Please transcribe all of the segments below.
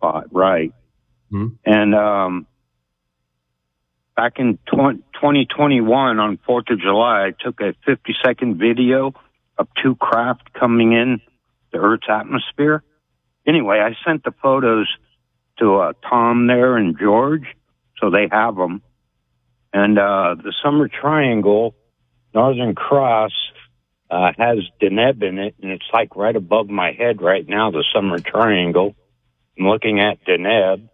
spot, right. Mm-hmm. And back in 2021, on 4th of July, I took a 50-second video of two craft coming in the Earth's atmosphere. Anyway, I sent the photos to Tom there and George, so they have them. And the Summer Triangle, Northern Cross, has Deneb in it, and it's like right above my head right now, the Summer Triangle. I'm looking at Deneb,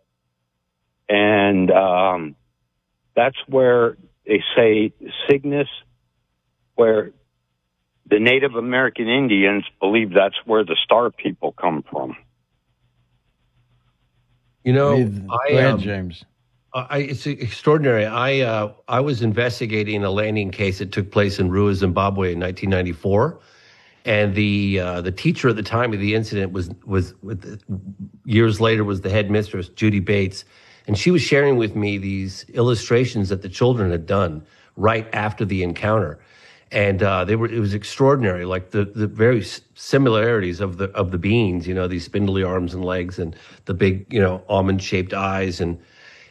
and that's where they say Cygnus, where the Native American Indians believe that's where the star people come from. You know, Go ahead, James. It's extraordinary. I was investigating a landing case that took place in Rua, Zimbabwe in 1994, and the teacher at the time of the incident was years later was the headmistress, Judy Bates, and she was sharing with me these illustrations that the children had done right after the encounter, and it was extraordinary, like the very similarities of the beings, you know, these spindly arms and legs and the big, you know, almond shaped eyes and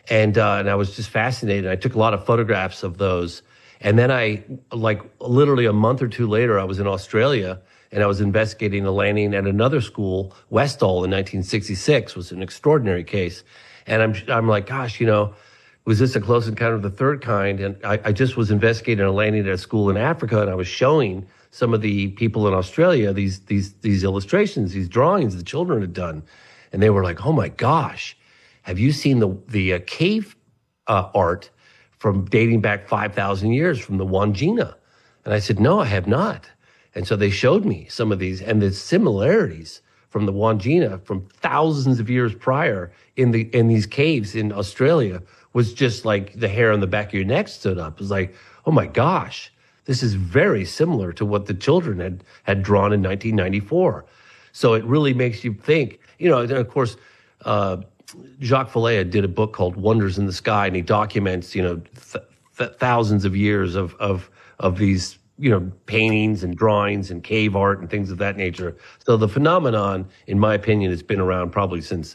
I was just fascinated. I took a lot of photographs of those. And then I, like literally a month or two later, I was in Australia and I was investigating a landing at another school, Westall in 1966, was an extraordinary case. And I'm like, gosh, you know, was this a close encounter of the third kind? And I just was investigating a landing at a school in Africa, and I was showing some of the people in Australia these illustrations, these drawings the children had done. And they were like, oh my gosh. Have you seen the cave art from dating back 5,000 years from the Wandjina? And I said, no, I have not. And so they showed me some of these, and the similarities from the Wandjina from thousands of years prior in these caves in Australia was just like the hair on the back of your neck stood up. It was like, oh my gosh, this is very similar to what the children had drawn in 1994. So it really makes you think, you know, and of course, Jacques Vallée did a book called Wonders in the Sky, and he documents, you know, thousands of years of these, you know, paintings and drawings and cave art and things of that nature. So the phenomenon, in my opinion, has been around probably since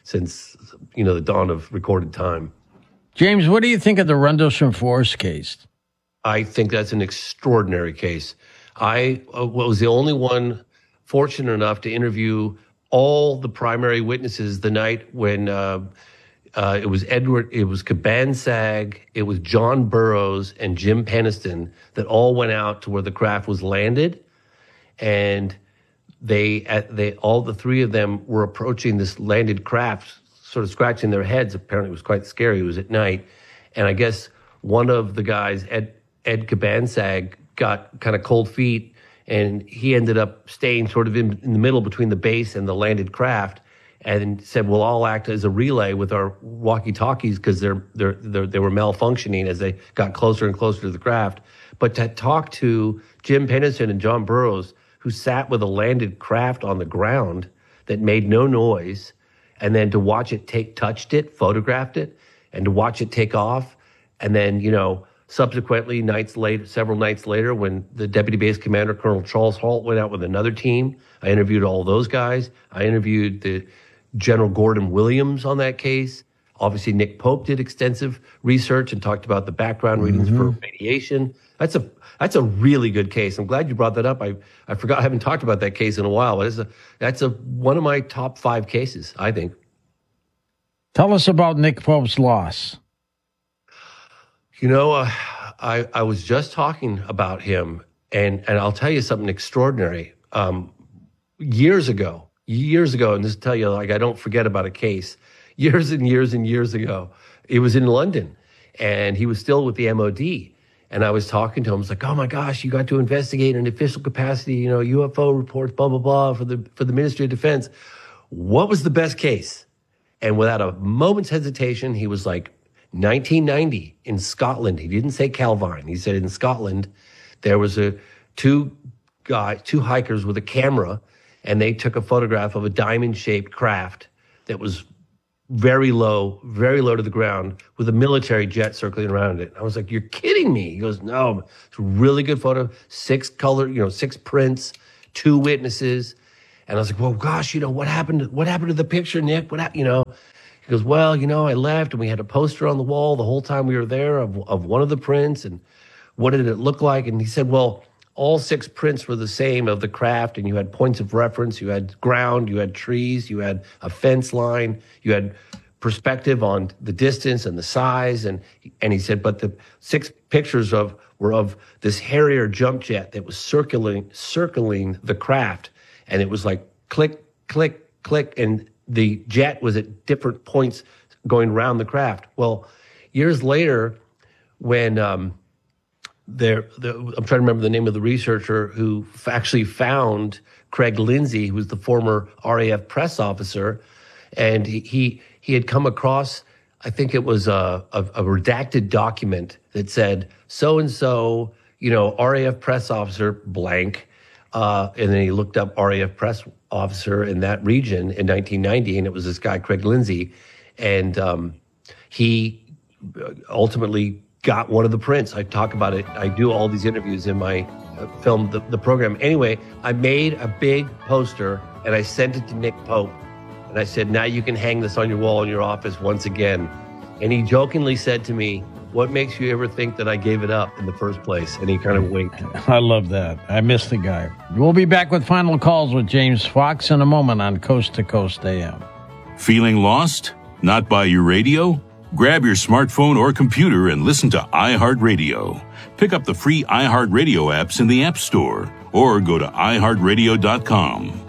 you know, the dawn of recorded time. James, what do you think of the Rendlesham Forest case? I think that's an extraordinary case. I was the only one fortunate enough to interview all the primary witnesses the night when it was Cabansag, it was John Burroughs, and Jim Peniston that all went out to where the craft was landed, and they all the three of them were approaching this landed craft, sort of scratching their heads. Apparently, it was quite scary. It was at night, and I guess one of the guys, Ed Cabansag, got kind of cold feet. And he ended up staying sort of in the middle between the base and the landed craft, and said, "We'll all act as a relay with our walkie-talkies because they were malfunctioning as they got closer and closer to the craft." But to talk to Jim Peniston and John Burroughs, who sat with a landed craft on the ground that made no noise, and then to watch it touched it, photographed it, and to watch it take off, and then, you know, subsequently, several nights later, when the deputy base commander, Colonel Charles Halt, went out with another team, I interviewed all those guys. I interviewed the General Gordon Williams on that case. Obviously, Nick Pope did extensive research and talked about the background readings for radiation. That's a really good case. I'm glad you brought that up. I forgot, I haven't talked about that case in a while, but that's one of my top 5 cases, I think. Tell us about Nick Pope's loss. You know, I was just talking about him, and I'll tell you something extraordinary. Years ago, and this will tell you, like, I don't forget about a case. Years and years and years ago, it was in London, and he was still with the MOD. And I was talking to him. I was like, "Oh my gosh, you got to investigate in official capacity, you know, UFO reports, blah blah blah, for the Ministry of Defense. What was the best case?" And without a moment's hesitation, he was like, 1990 in Scotland. He didn't say Calvine. He said in Scotland, there was two hikers with a camera, and they took a photograph of a diamond-shaped craft that was very low to the ground with a military jet circling around it. I was like, "You're kidding me." He goes, "No, it's a really good photo. 6 prints, 2 witnesses." And I was like, "Well, gosh, you know, what happened to the picture, Nick? You know?" He goes, well, I left and we had a poster on the wall the whole time we were there of one of the prints. And what did it look like? And he said, well, all 6 prints were the same of the craft, and you had points of reference, you had ground, you had trees, you had a fence line, you had perspective on the distance and the size. And he said, but the 6 pictures were of this Harrier jump jet that was circling the craft. And it was like click, click, click. And the jet was at different points going around the craft. Well, years later, when I'm trying to remember the name of the researcher who actually found Craig Lindsay, who was the former RAF press officer, and he had come across, I think it was a redacted document that said so-and-so, RAF press officer blank, and then he looked up RAF press officer in that region in 1990, and it was this guy, Craig Lindsay, and he ultimately got one of the prints. I talk about it. I do all these interviews in my film, the program. Anyway, I made a big poster and I sent it to Nick Pope. And I said, now you can hang this on your wall in your office once again. And he jokingly said to me, what makes you ever think that I gave it up in the first place? And he kind of winked. I love that. I miss the guy. We'll be back with Final Calls with James Fox in a moment on Coast to Coast AM. Feeling lost? Not by your radio? Grab your smartphone or computer and listen to iHeartRadio. Pick up the free iHeartRadio apps in the App Store or go to iHeartRadio.com.